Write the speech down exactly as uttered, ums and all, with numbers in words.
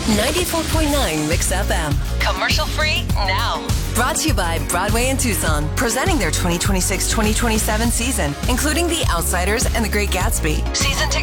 ninety-four point nine Mix F M. Commercial free now. Brought to you by Broadway in Tucson, presenting their twenty twenty-six twenty twenty-seven season, including The Outsiders and The Great Gatsby. Season tickets